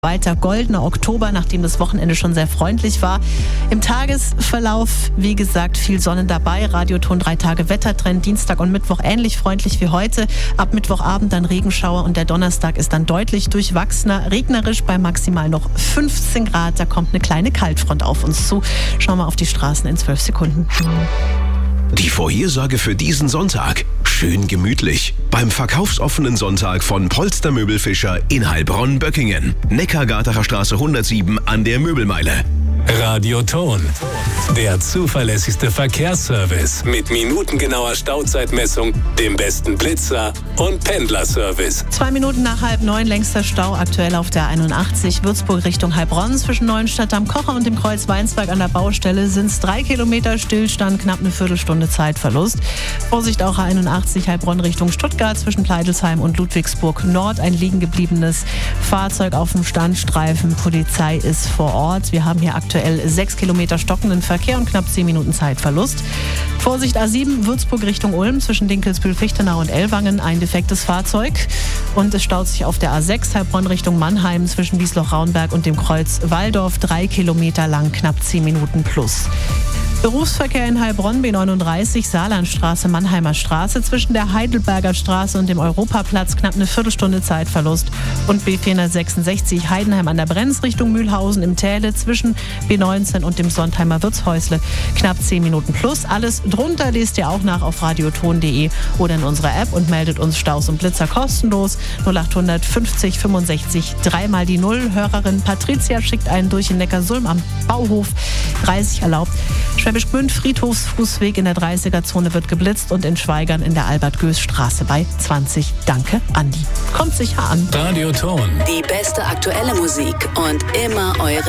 Weiter goldener Oktober, nachdem das Wochenende schon sehr freundlich war. Im Tagesverlauf, wie gesagt, viel Sonne dabei. Radioton 3 Tage Wettertrend, Dienstag und Mittwoch ähnlich freundlich wie heute. Ab Mittwochabend dann Regenschauer und der Donnerstag ist dann deutlich durchwachsener, regnerisch bei maximal noch 15 Grad. Da kommt eine kleine Kaltfront auf uns zu. Schauen wir auf die Straßen in 12 Sekunden. Die Vorhersage für diesen Sonntag. Schön gemütlich. Beim verkaufsoffenen Sonntag von Polster Möbelfischer in Heilbronn-Böckingen. Neckargartener Straße 107 an der Möbelmeile. Radioton. Der zuverlässigste Verkehrsservice mit minutengenauer Stauzeitmessung, dem besten Blitzer und Pendlerservice. 2 Minuten nach 8:30 längster Stau aktuell auf der 81 Würzburg Richtung Heilbronn. Zwischen Neuenstadt am Kocher und dem Kreuz Weinsberg an der Baustelle sind es 3 Kilometer Stillstand, knapp eine Viertelstunde Zeitverlust. Vorsicht auch A81 Heilbronn Richtung Stuttgart zwischen Pleidelsheim und Ludwigsburg Nord. Ein liegen gebliebenes Fahrzeug auf dem Standstreifen. Polizei ist vor Ort. Wir haben hier aktuell 6 Kilometer stockenden Verkehr und knapp 10 Minuten Zeitverlust. Vorsicht A7 Würzburg Richtung Ulm zwischen Dinkelsbühl-Fichtenau und Ellwangen. Ein defektes Fahrzeug. Und es staut sich auf der A6 Heilbronn Richtung Mannheim zwischen Wiesloch-Raunberg und dem Kreuz Walldorf. 3 Kilometer lang, knapp 10 Minuten plus. Berufsverkehr in Heilbronn, B39, Saarlandstraße, Mannheimer Straße, zwischen der Heidelberger Straße und dem Europaplatz, knapp eine Viertelstunde Zeitverlust. Und B466, Heidenheim an der Brenz Richtung Mühlhausen im Täle, zwischen B19 und dem Sontheimer Wirtshäusle, knapp 10 Minuten plus. Alles drunter lest ihr auch nach auf radioton.de oder in unserer App und meldet uns Staus und Blitzer kostenlos. 0800 50 65 3 mal die 0. Hörerin Patricia schickt einen durch in Neckarsulm am Bauhof, 30 erlaubt. Schwäbisch Gmünd, Friedhofsfußweg in der 30er-Zone wird geblitzt und in Schweigern in der Albert-Goes-Straße bei 20. Danke, Andi. Kommt sicher an. Radioton. Die beste aktuelle Musik und immer eure